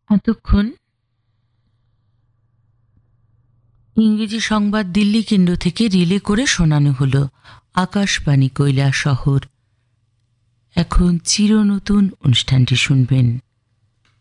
এতক্ষণ ইংরেজি সংবাদ দিল্লি কেন্দ্র থেকে রিলে করে শোনানো হলো। আকাশবাণী কৈলাস শহর। এখন চিরনতুন অনুষ্ঠানটি শুনবেন।